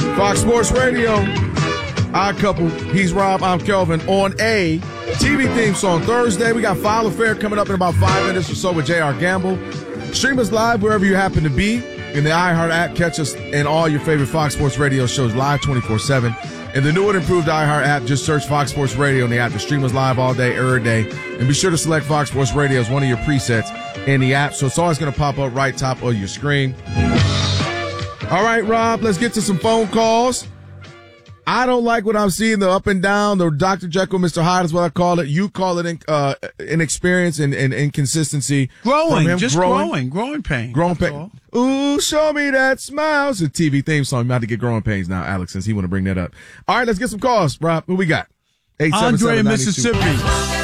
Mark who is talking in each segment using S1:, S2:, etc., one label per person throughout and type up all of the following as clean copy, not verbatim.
S1: Fox Sports Radio. Odd Couple. He's Rob. I'm Kelvin. On a TV theme song Thursday. We got File Affair coming up in about 5 minutes or so with J.R. Gamble. Stream us live wherever you happen to be. In the iHeart app, catch us in all your favorite Fox Sports Radio shows live 24/7. In the new and improved iHeart app, just search Fox Sports Radio in the app to stream us live all day, every day. And be sure to select Fox Sports Radio as one of your presets in the app, so it's always going to pop up right top of your screen. All right, Rob, let's get to some phone calls. I don't like what I'm seeing, the up and down, the Dr. Jekyll, Mr. Hyde is what I call it. You call it inexperience and inconsistency.
S2: Growing pains.
S1: Growing pains. Ooh, show me that smile. It's a TV theme song. I'm about to get growing pains now, Alex, since he want to bring that up. All right, let's get some calls. Rob, who we got?
S2: Andre in Mississippi.
S1: Alex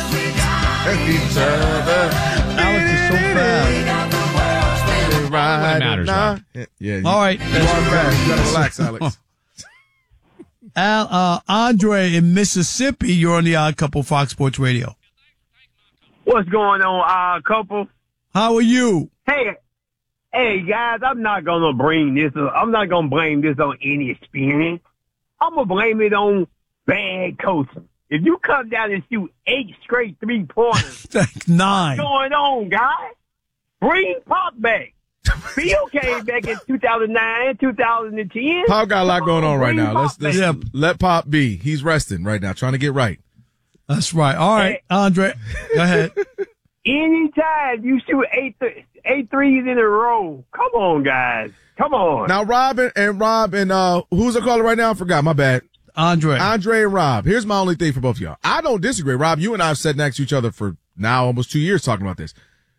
S2: is so fast.
S1: Right
S3: matters, Rob.
S1: Yeah.
S2: All right.
S1: You are fast. You got to relax, Alex.
S2: Andre in Mississippi, you're on the Odd Couple Fox Sports Radio.
S4: What's going on, Odd Couple?
S2: How are you?
S4: Hey, guys, I'm not gonna blame this on any experience. I'm gonna blame it on bad coaching. If you come down and shoot 8 straight 3-pointers,
S2: That's 9.
S4: what's going on, guys? Bring Pop back. Bill came back in 2009, 2010.
S1: Pop got a lot going on right now. Let's
S2: Yeah.
S1: let Pop be. He's resting right now, trying to get right.
S2: That's right. All right, Andre, go ahead.
S4: Anytime you shoot 8 threes in a row, come on, guys. Come on.
S1: Now, Rob and who's the caller right now? I forgot. My bad.
S2: Andre
S1: and Rob. Here's my only thing for both of y'all. I don't disagree. Rob, you and I have sat next to each other for now almost 2 years talking about this.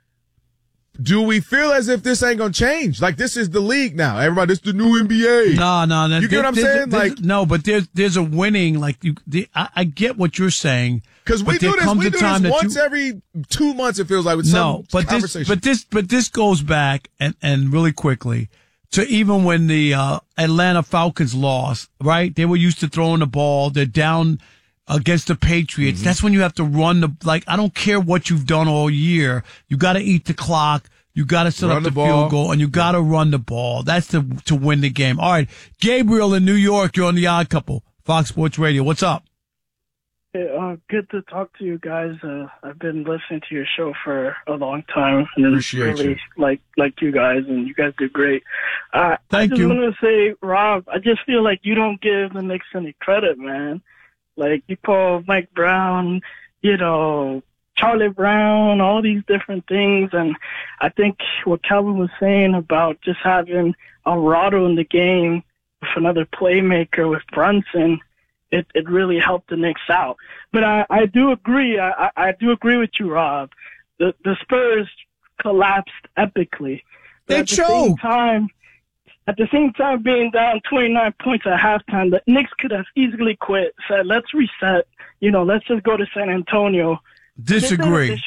S1: Do we feel as if this ain't gonna change? Like, this is the league now. Everybody, this is the new NBA.
S2: No.
S1: You get what I'm saying?
S2: No, but there's a winning. Like, I get what you're saying.
S1: Because we do this once every 2 months. It feels like with some conversation.
S2: But this goes back and really quickly to even when the Atlanta Falcons lost. Right, they were used to throwing the ball. They're down against the Patriots. That's when you have to run I don't care what you've done all year. You got to eat the clock. You got to set up the field goal, and you got to run the ball. That's to win the game. All right, Gabriel in New York, you're on the Odd Couple, Fox Sports Radio. What's up?
S5: Hey, good to talk to you guys. I've been listening to your show for a long time, and
S1: Appreciate
S5: really
S1: you.
S5: like you guys, and you guys do great.
S2: Thank you.
S5: I just want to say, Rob, I just feel like you don't give the Knicks any credit, man. Like, you call Mike Brown, Charlie Brown, all these different things. And I think what Calvin was saying about just having Alvarado in the game with another playmaker with Brunson, it really helped the Knicks out. But I do agree. I do agree with you, Rob. The Spurs collapsed epically.
S2: They choked.
S5: At the same time, being down 29 points at halftime, the Knicks could have easily quit. Said, let's reset. Let's just go to San Antonio.
S2: Disagree.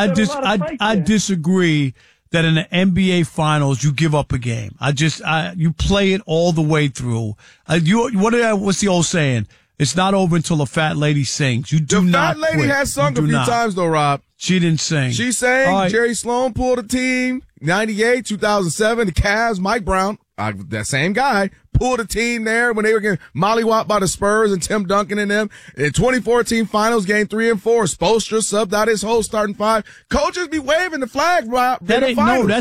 S2: I disagree that in the NBA Finals you give up a game. You play it all the way through. What's the old saying? It's not over until a fat lady sings. You do not quit.
S1: The fat lady has sung a few times though, Rob.
S2: She didn't sing.
S1: She sang. Right. Jerry Sloan pulled a team. 98, 2007, the Cavs, Mike Brown. That same guy pulled a team there when they were getting mollywopped by the Spurs and Tim Duncan and them. In 2014 Finals, Game 3 and 4, Spoelstra subbed out his whole starting 5. Coaches be waving the flag, Rob.
S2: That's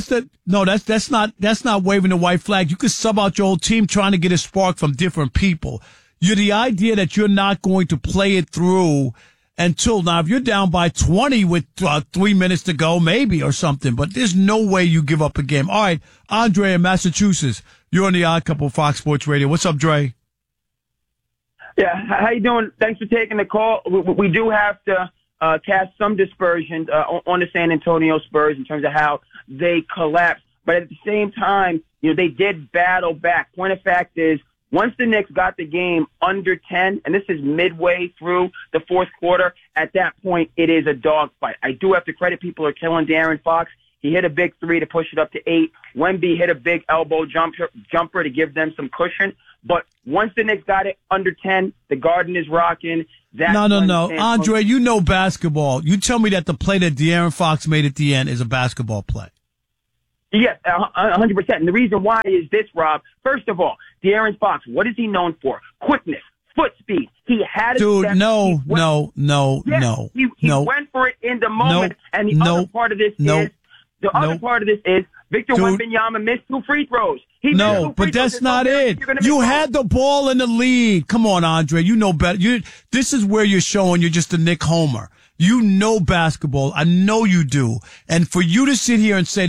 S2: not waving the white flag. You could sub out your whole team trying to get a spark from different people. The idea that you're not going to play it through until now, if you're down by 20 with 3 minutes to go, maybe, or something, but there's no way you give up a game. All right, Andre in Massachusetts, you're on the Odd Couple Fox Sports Radio. What's up, Dre?
S6: Yeah, how you doing? Thanks for taking the call. We do have to cast some dispersion on the San Antonio Spurs in terms of how they collapsed, but at the same time, they did battle back. Point of fact is, once the Knicks got the game under 10, and this is midway through the fourth quarter, at that point, it is a dogfight. I do have to credit people who are killing De'Aaron Fox. He hit a big 3 to push it up to 8. Wemby hit a big elbow jumper to give them some cushion. But once the Knicks got it under 10, the Garden is rocking.
S2: No. Andre, you know basketball. You tell me that the play that De'Aaron Fox made at the end is a basketball play.
S6: Yes, 100%. And the reason why is this, Rob. First of all, De'Aaron Fox, what is he known for? Quickness, foot speed. He had a
S2: Dude,
S6: step.
S2: no.
S6: He went for it in the moment. And the other part of this is Victor Wembanyama missed 2 free throws.
S2: But that's not it. You had the ball in the lead. Come on, Andre. You know better. This is where you're showing you're just a Nick Homer. You know basketball. I know you do. And for you to sit here and say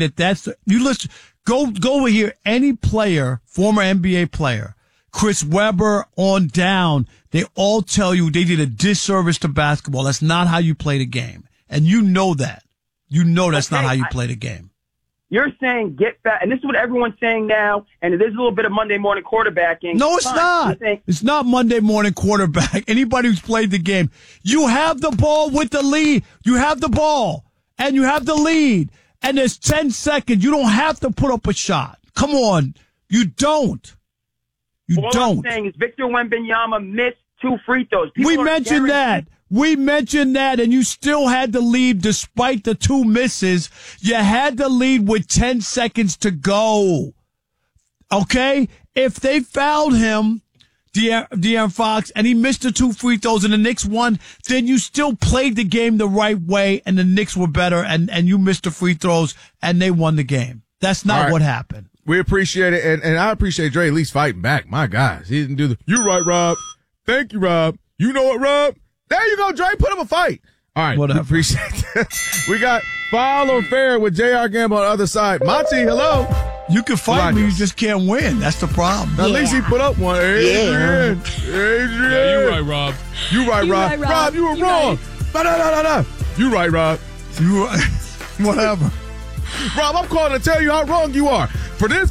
S2: go over here, any player, former NBA player, Chris Webber on down, they all tell you they did a disservice to basketball. That's not how you play the game. And you know that. You know that's not how you play the game.
S6: You're saying get back, and this is what everyone's saying now, and there's a little bit of Monday morning quarterbacking.
S2: No, it's not. It's not Monday morning quarterback. Anybody who's played the game, you have the ball with the lead. You have the ball, and you have the lead, and there's 10 seconds. You don't have to put up a shot. Come on. You don't.
S6: All I'm saying is Victor Wembanyama missed 2 free throws.
S2: We mentioned that. We mentioned that, and you still had the lead despite the 2 misses. You had the lead with 10 seconds to go. Okay? If they fouled him, De'Aaron Fox, and he missed the 2 free throws and the Knicks won, then you still played the game the right way, and the Knicks were better, and you missed the free throws, and they won the game. That's not what happened.
S1: We appreciate it, and I appreciate Dre at least fighting back. My gosh, he didn't do you're right, Rob. Thank you, Rob. You know what, Rob? There you go, Dre. Put him a fight. All right.
S2: Whatever.
S1: We appreciate that. We got Foul or Fair with J.R. Gamble on the other side. Monty, hello.
S2: You can fight me. You just can't win. That's the problem.
S1: At least he put up one. Adrian.
S3: Yeah, you're right, Rob.
S1: You right, Rob. Rob, you were wrong. No. You right, Rob.
S2: You whatever.
S1: Rob, I'm calling to tell you how wrong you are. For this.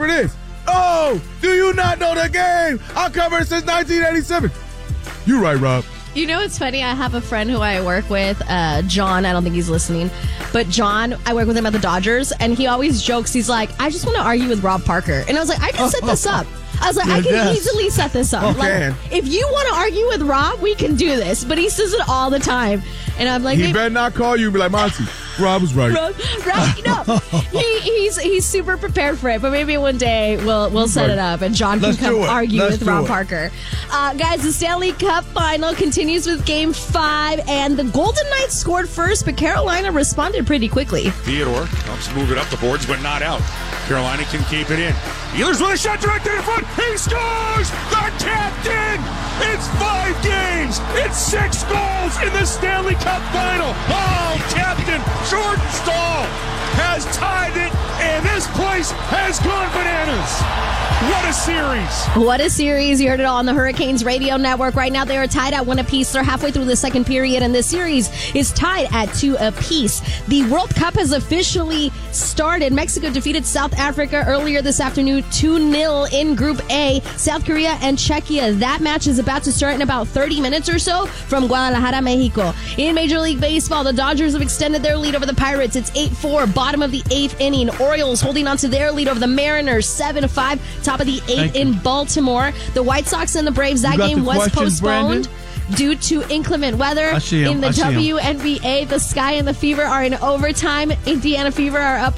S1: Oh, do you not know the game? I've covered it since 1987. You right, Rob.
S7: You know, it's funny. I have a friend who I work with, John. I don't think he's listening. But John, I work with him at the Dodgers, and he always jokes. He's like, I just want to argue with Rob Parker. And I was like, I can set this up. I was like, I can easily set this up. Like, if you want to argue with Rob, we can do this. But he says it all the time. And I'm like,
S1: he better not call you and be like, Monty, Rob was right.
S7: No, he's super prepared for it. But maybe one day we'll set it up and John can come argue with Rob Parker. Guys, the Stanley Cup final continues with Game 5, and the Golden Knights scored first, but Carolina responded pretty quickly.
S8: Theodore helps move it up the boards, but not out. Carolina can keep it in. Ehlers with a shot directly in front. He scores! The captain! It's 5 games! It's 6 goals in the Stanley Cup final! Oh, Captain Jordan Staal has tied it, and this place has gone bananas! What a series!
S7: What a series. You heard it all on the Hurricanes Radio Network. Right now, they are tied at 1 apiece. They're halfway through the second period, and this series is tied at 2 apiece. The World Cup has officially started. Mexico defeated South Africa earlier this afternoon 2-0 in Group A. South Korea and Czechia. That match is about to start in about 30 minutes or so from Guadalajara, Mexico. In Major League Baseball, the Dodgers have extended their lead over the Pirates. It's 8-4, bottom of the 8th inning. Orioles holding on to their lead over the Mariners, 7-5, top of the 8th in Baltimore. The White Sox and the Braves, that game was postponed due to inclement weather. In the WNBA, the Sky and the Fever are in overtime. Indiana Fever are up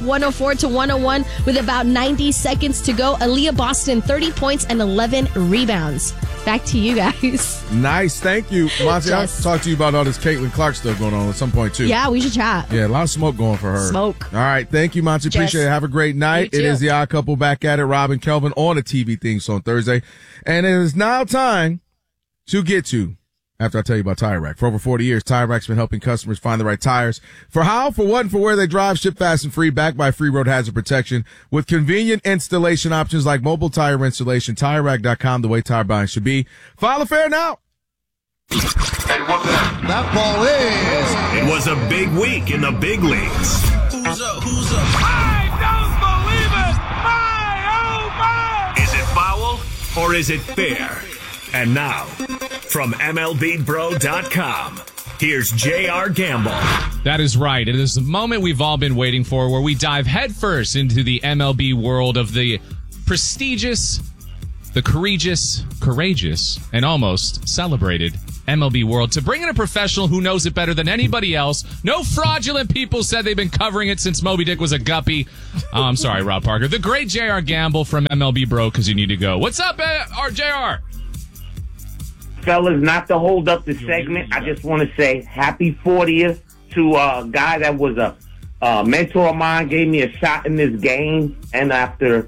S7: 104-101 with about 90 seconds to go. Aaliyah Boston, 30 points and 11 rebounds. Back to you guys.
S1: Nice. Thank you, Monty. I'll talk to you about all this Caitlin Clark stuff going on at some point, too.
S7: Yeah, we should chat.
S1: Yeah, a lot of smoke going for her.
S7: Smoke.
S1: All right. Thank you, Monty. Appreciate it. Have a great night. It is the Odd Couple back at it. Rob and Kelvin on a TV theme song Thursday. And it is now time to get to, after I tell you about Tire Rack. For over 40 years, Tire Rack's been helping customers find the right tires. For how, for what, and for where they drive. Ship fast and free, backed by free road hazard protection. With convenient installation options like mobile tire installation. TireRack.com, the way tire buying should be. File a fair now.
S9: That ball is.
S10: It was a big week in the big leagues.
S9: Who's up?
S8: I don't believe it! My, oh my!
S10: Is it foul or is it fair? And now, from MLBBro.com, here's J.R. Gamble.
S3: That is right. It is the moment we've all been waiting for, where we dive headfirst into the MLB world of the prestigious, the courageous, and almost celebrated MLB world to bring in a professional who knows it better than anybody else. No fraudulent people said they've been covering it since Moby Dick was a guppy. Oh, I'm sorry, Rob Parker. The great J.R. Gamble from MLB Bro, because you need to go. What's up, RJR?
S11: Fellas, not to hold up the segment, I just want to say happy 40th to a guy that was a mentor of mine, gave me a shot in this game, and after,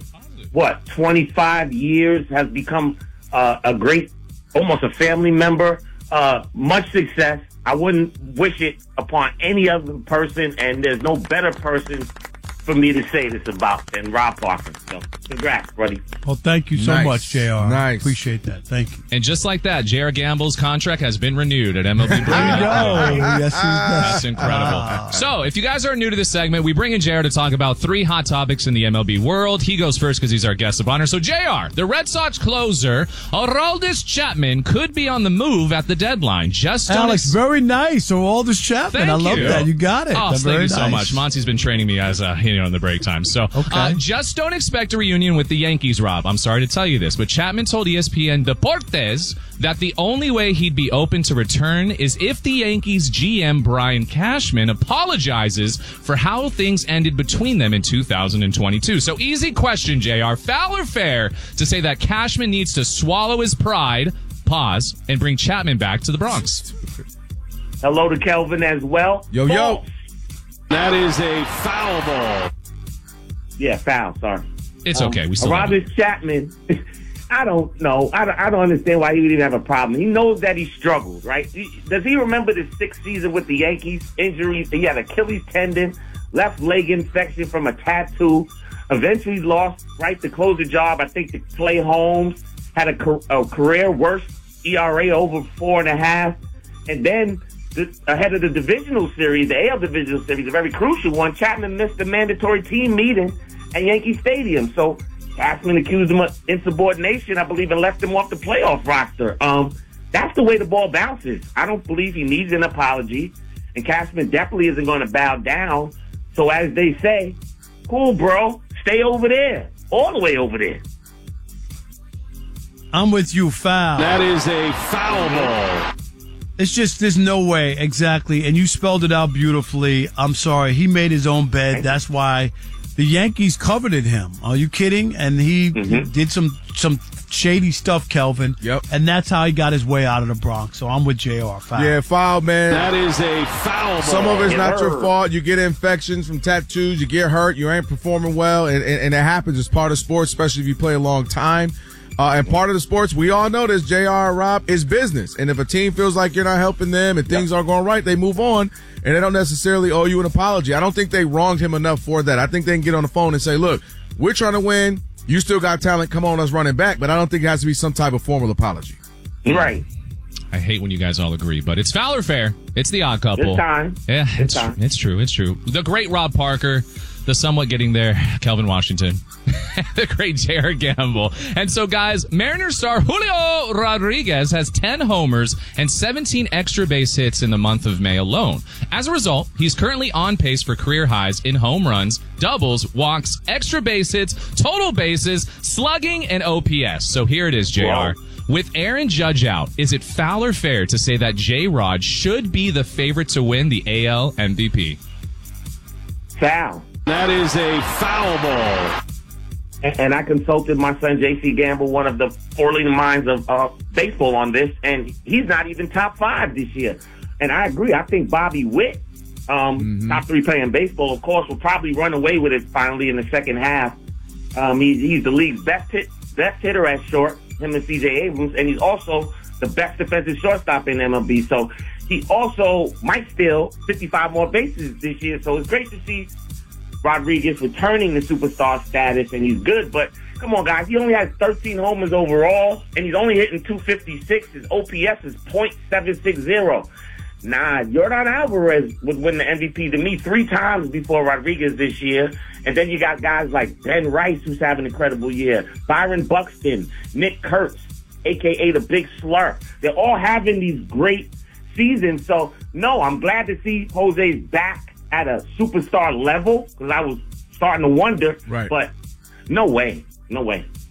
S11: 25 years has become a great, almost a family member. Much success. I wouldn't wish it upon any other person, and there's no better person for me to say this about than Rob Parker. So, congrats, buddy.
S2: Well, thank you so much, JR.
S1: Nice.
S2: Appreciate that. Thank you.
S3: And just like that, J.R. Gamble's contract has been renewed at MLB Bro.
S2: I know. Yes,
S3: That's incredible. So, if you guys are new to this segment, we bring in JR to talk about 3 hot topics in the MLB world. He goes first because he's our guest of honor. So, JR, the Red Sox closer, Aroldis Chapman, could be on the move at the deadline.
S2: Alex, very nice. Aroldis Chapman. I love that. You got it.
S3: Oh, thank you so much. Monty's been training me as in the break time. So, just don't expect a reunion with the Yankees, Rob. I'm sorry to tell you this, but Chapman told ESPN Deportes that the only way he'd be open to return is if the Yankees GM Brian Cashman apologizes for how things ended between them in 2022. So easy question, JR. Foul or fair to say that Cashman needs to swallow his pride, pause, and bring Chapman back to the Bronx?
S11: Hello to Kelvin as well.
S1: Yo.
S8: That is a foul ball.
S11: Yeah, foul. Sorry.
S3: It's okay. We still
S11: Aroldis Chapman, I don't know. I don't understand why he would even have a problem. He knows that he struggled, right? Does he remember the 6th season with the Yankees? Injuries. He had Achilles tendon, left leg infection from a tattoo. Eventually lost, to close the job, I think, to Clay Holmes. Had a career worst ERA over 4.5. And then ahead of the divisional series, the AL divisional series, a very crucial one, Chapman missed the mandatory team meeting at Yankee Stadium. So Cashman accused him of insubordination, I believe, and left him off the playoff roster. That's the way the ball bounces. I don't believe he needs an apology, and Cashman definitely isn't going to bow down. So as they say, cool, bro, stay over there, all the way over there.
S2: I'm with you, foul.
S8: That is a foul ball.
S2: It's just, there's no way, exactly. And you spelled it out beautifully. I'm sorry. He made his own bed. That's why the Yankees coveted him. Are you kidding? And he did some shady stuff, Kelvin.
S1: Yep.
S2: And that's how he got his way out of the Bronx. So I'm with JR. Foul.
S1: Yeah, foul, man.
S8: That is a foul ball.
S1: Some of it's not your fault. You get infections from tattoos. You get hurt. You ain't performing well. And it happens as part of sports, especially if you play a long time. And part of the sports, we all know this, JR and Rob, is business. And if a team feels like you're not helping them and things aren't going right, they move on, and they don't necessarily owe you an apology. I don't think they wronged him enough for that. I think they can get on the phone and say, look, we're trying to win. You still got talent. Come on, us running back. But I don't think it has to be some type of formal apology.
S11: Right.
S3: I hate when you guys all agree, but it's foul or fair. It's the odd couple.
S11: It's time.
S3: Yeah, it's true. The great Rob Parker, the somewhat getting there, Kelvin Washington, the great J.R. Gamble. And so, guys, Mariners star Julio Rodriguez has 10 homers and 17 extra base hits in the month of May alone. As a result, he's currently on pace for career highs in home runs, doubles, walks, extra base hits, total bases, slugging, and OPS. So here it is, JR.
S11: Wow.
S3: With Aaron Judge out, is it foul or fair to say that J-Rod should be the favorite to win the AL MVP?
S11: Foul.
S8: That is a foul ball.
S11: And I consulted my son, J.C. Gamble, one of the four-leading minds of baseball on this, and he's not even top 5 this year. And I agree. I think Bobby Witt, top 3 player in baseball, of course, will probably run away with it finally in the second half. He's the league's best hitter at short, him and C.J. Abrams, and he's also the best defensive shortstop in MLB. So he also might steal 55 more bases this year. So it's great to see Rodriguez returning to superstar status, and he's good. But come on, guys, he only has 13 homers overall, and he's only hitting .256. His OPS is .760. Nah, Yordan Alvarez would win the MVP to me 3 times before Rodriguez this year. And then you got guys like Ben Rice, who's having an incredible year, Byron Buxton, Nick Kurtz, a.k.a. the Big Slur. They're all having these great seasons. So, no, I'm glad to see Jose's back at a superstar level, because I was starting to wonder.
S1: Right.
S11: But no way. No way.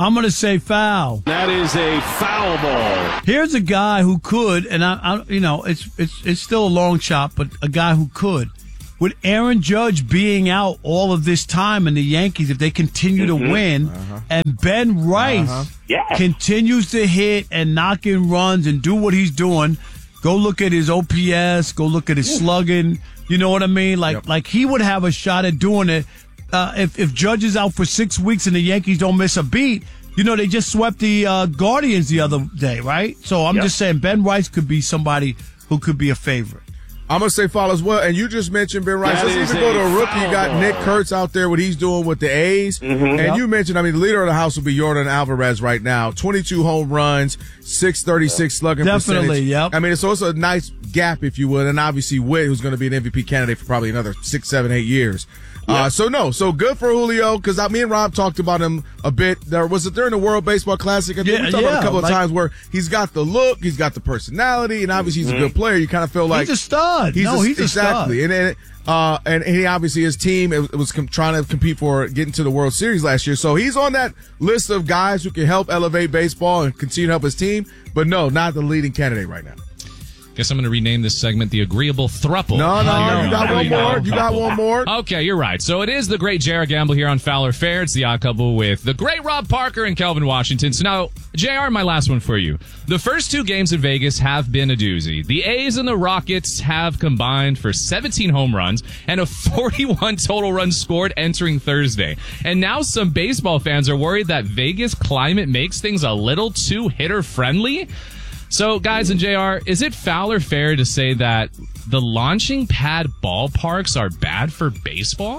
S2: I'm going to say foul.
S10: That is a foul ball.
S2: Here's a guy who could, and I it's still a long shot, but a guy who could. With Aaron Judge being out all of this time and the Yankees, if they continue to win, and Ben Rice continues to hit and knock in runs and do what he's doing, go look at his OPS, go look at his slugging. You know what I mean? Like he would have a shot at doing it. If Judge is out for 6 weeks and the Yankees don't miss a beat, they just swept the Guardians the other day, right? So I'm just saying Ben Rice could be somebody who could be a favorite.
S1: I'm going to say foul as well. And you just mentioned Ben Rice. Let's even go to a rookie. You got Nick Kurtz out there, what he's doing with the A's. And you mentioned, the leader of the house will be Yordan Alvarez right now. 22 home runs, 636 slugging percentage.
S2: Definitely, yep.
S1: It's also a nice gap, if you would. And obviously Witt, who's going to be an MVP candidate for probably another 6, 7, 8 years. So good for Julio, because me and Rob talked about him a bit. Was it during the World Baseball Classic? I think we talked about a couple of times where he's got the look, he's got the personality, and obviously he's a good player. You kind of feel like
S2: he's a stud. He's a stud.
S1: And he obviously, his team was trying to compete for getting to the World Series last year. So he's on that list of guys who can help elevate baseball and continue to help his team. But no, not the leading candidate right now.
S3: Guess I'm going to rename this segment the Agreeable Thruple.
S1: No, you got one more. You got one more.
S3: Okay, you're right. So it is the great JR Gamble here on Fowler Fair. It's the odd couple with the great Rob Parker and Kelvin Washington. So now, JR, my last one for you. The first 2 games in Vegas have been a doozy. The A's and the Rockets have combined for 17 home runs and a 41 total runs scored entering Thursday. And now some baseball fans are worried that Vegas climate makes things a little too hitter-friendly. So, guys and JR, is it foul or fair to say that the launching pad ballparks are bad for baseball?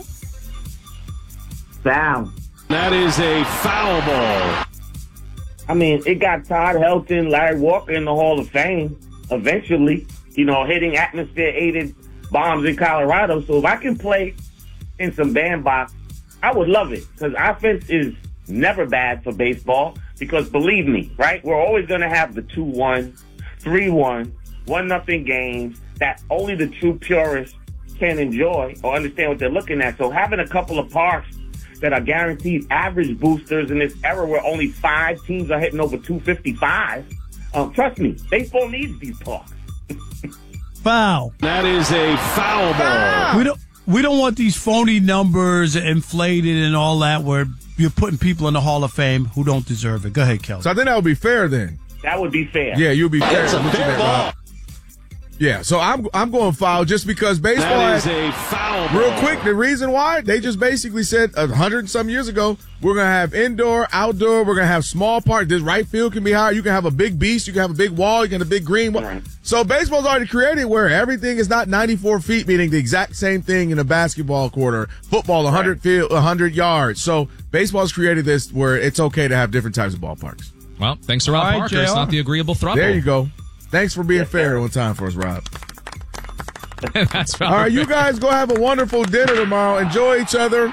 S11: Foul.
S10: That is a foul ball.
S11: It got Todd Helton, Larry Walker in the Hall of Fame eventually, hitting atmosphere-aided bombs in Colorado. So if I can play in some bandbox, I would love it, because offense is never bad for baseball. Because believe me, right, we're always going to have the 2-1, 3-1, 1-0 games that only the true purists can enjoy or understand what they're looking at. So having a couple of parks that are guaranteed average boosters in this era where only 5 teams are hitting over 255, trust me, baseball needs these parks.
S2: Foul.
S10: That is a foul ball.
S2: We don't want these phony numbers inflated and all that where you're putting people in the Hall of Fame who don't deserve it. Go ahead, Kelvin.
S1: So I think that would be fair then.
S11: That would be fair.
S1: Yeah, you'll be fair.
S10: That's a fair ball.
S1: Yeah, so I'm going foul just because baseball.
S10: That is a foul ball.
S1: Real quick, the reason why, they just basically said 100 and some years ago, we're going to have indoor, outdoor, we're going to have small park. This right field can be higher. You can have a big beast. You can have a big wall. You can have a big green wall. Right. So baseball's already created where everything is not 94 feet, meaning the exact same thing in a basketball court or football, 100 yards. So baseball's created this where it's okay to have different types of ballparks.
S3: Well, thanks to Rob Parker. It's not the agreeable thruple.
S1: There you go. Thanks for being fair one time for us, Rob.
S3: That's
S1: all right, you guys go have a wonderful dinner tomorrow. Enjoy each other,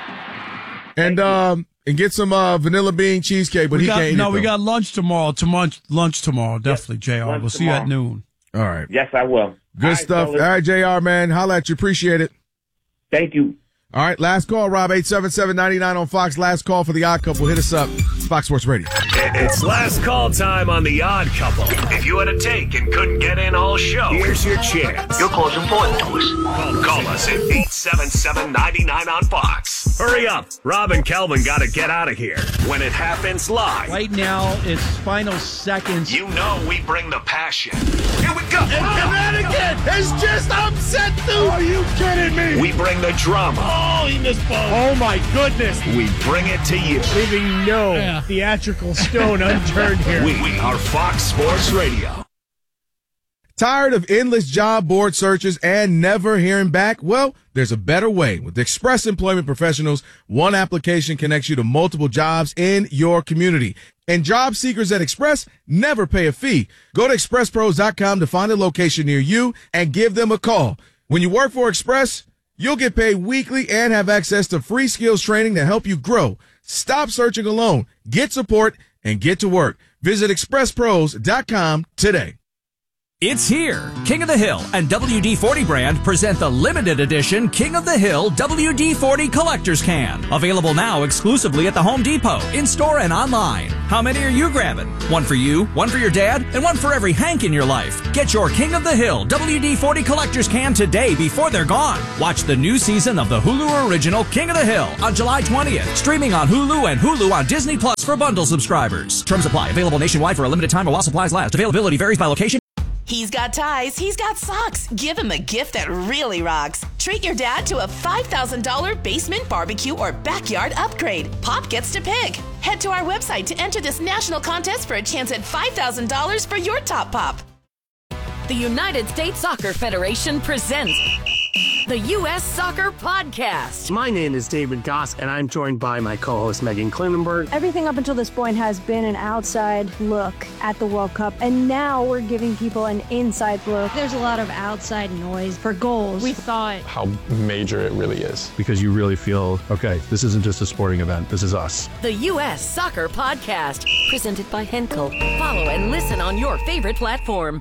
S1: and get some vanilla bean cheesecake. But he can't eat it. No,
S2: we got lunch tomorrow. Lunch tomorrow, definitely, JR. We'll see you at noon.
S1: All right.
S11: Yes, I will.
S1: Good stuff. All right, JR, man. Holla at you. Appreciate it.
S11: Thank you.
S1: All right, last call, Rob, 877-99 on Fox. Last call for the Odd Couple. Hit us up, Fox Sports Radio.
S10: It's last call time on the Odd Couple. If you had a take and couldn't get in all show, here's your chance.
S9: Your call's important to us.
S10: Call us at 877-99 on Fox. Hurry up. Rob and Kelvin got to get out of here. When it happens live.
S2: Right now, it's final seconds.
S10: You know we bring the passion. Here we go.
S8: And Connecticut is just upset, dude. Are you kidding me?
S10: We bring the drama.
S8: Oh, he missed both. Oh, my goodness.
S10: We bring it to you.
S8: Leaving no theatrical stone unturned here.
S10: We are Fox Sports Radio.
S1: Tired of endless job board searches and never hearing back? Well, there's a better way. With Express Employment Professionals, one application connects you to multiple jobs in your community. And job seekers at Express never pay a fee. Go to expresspros.com to find a location near you and give them a call. When you work for Express, you'll get paid weekly and have access to free skills training to help you grow. Stop searching alone. Get support and get to work. Visit expresspros.com today.
S12: It's here. King of the Hill and WD-40 brand present the limited edition King of the Hill WD-40 Collector's Can. Available now exclusively at the Home Depot, in-store and online. How many are you grabbing? One for you, one for your dad, and one for every Hank in your life. Get your King of the Hill WD-40 Collector's Can today before they're gone. Watch the new season of the Hulu original King of the Hill on July 20th. Streaming on Hulu and Hulu on Disney Plus for bundle subscribers. Terms apply. Available nationwide for a limited time while supplies last. Availability varies by location.
S13: He's got ties, he's got socks. Give him a gift that really rocks. Treat your dad to a $5,000 basement barbecue or backyard upgrade. Pop gets to pick. Head to our website to enter this national contest for a chance at $5,000 for your top pop.
S14: The United States Soccer Federation presents the U.S. Soccer Podcast.
S15: My name is David Goss, and I'm joined by my co-host Megan Klinenberg.
S16: Everything up until this point has been an outside look at the World Cup, and now we're giving people an inside look.
S17: There's a lot of outside noise for goals. We thought
S18: how major it really is. Because you really feel, okay, this isn't just a sporting event, this is us.
S14: The U.S. Soccer Podcast, presented by Henkel. Follow and listen on your favorite platform.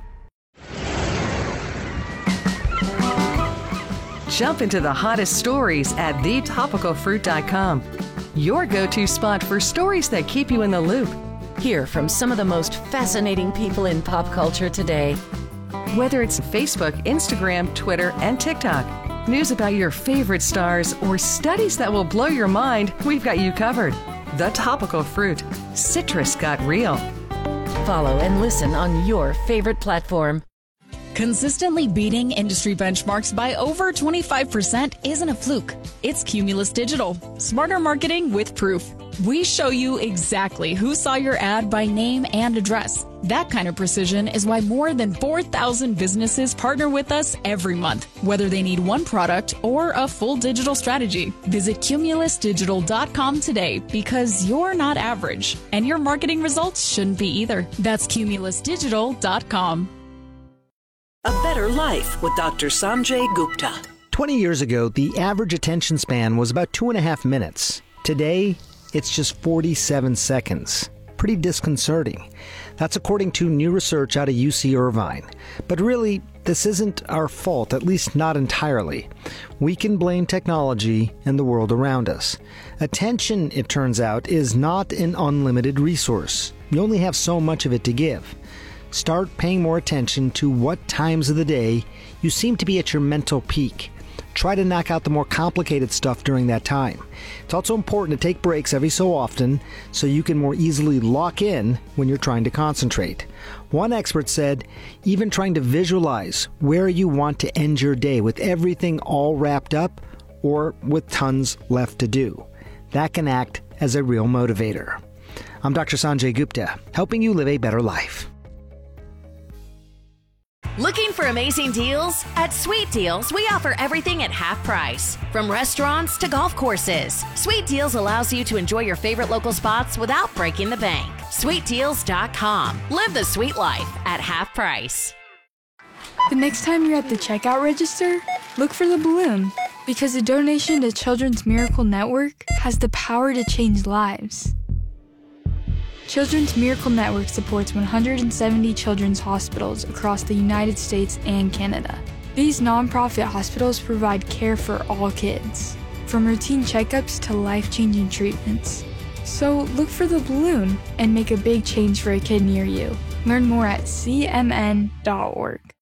S19: Jump into the hottest stories at thetopicalfruit.com. Your go-to spot for stories that keep you in the loop.
S14: Hear from some of the most fascinating people in pop culture today.
S19: Whether it's Facebook, Instagram, Twitter, and TikTok, news about your favorite stars, or studies that will blow your mind, we've got you covered. The Topical Fruit. Citrus got real.
S14: Follow and listen on your favorite platform.
S20: Consistently beating industry benchmarks by over 25% isn't a fluke. It's Cumulus Digital. Smarter marketing with proof. We show you exactly who saw your ad by name and address. That kind of precision is why more than 4,000 businesses partner with us every month, whether they need one product or a full digital strategy. Visit cumulusdigital.com today because you're not average, and your marketing results shouldn't be either. That's cumulusdigital.com.
S21: A Better Life with Dr. Sanjay Gupta.
S22: 20 years ago, the average attention span was about 2.5 minutes. Today, it's just 47 seconds. Pretty disconcerting. That's according to new research out of UC Irvine. But really, this isn't our fault, at least not entirely. We can blame technology and the world around us. Attention, it turns out, is not an unlimited resource. You only have so much of it to give. Start paying more attention to what times of the day you seem to be at your mental peak. Try to knock out the more complicated stuff during that time. It's also important to take breaks every so often so you can more easily lock in when you're trying to concentrate. One expert said, even trying to visualize where you want to end your day with everything all wrapped up or with tons left to do. That can act as a real motivator. I'm Dr. Sanjay Gupta, helping you live a better life.
S13: Looking for amazing deals? At Sweet Deals, we offer everything at half price. From restaurants to golf courses, Sweet Deals allows you to enjoy your favorite local spots without breaking the bank. SweetDeals.com. Live the sweet life at half price.
S23: The next time you're at the checkout register, look for the balloon, because a donation to Children's Miracle Network has the power to change lives. Children's Miracle Network supports 170 children's hospitals across the United States and Canada. These nonprofit hospitals provide care for all kids, from routine checkups to life-changing treatments. So look for the balloon and make a big change for a kid near you. Learn more at cmn.org.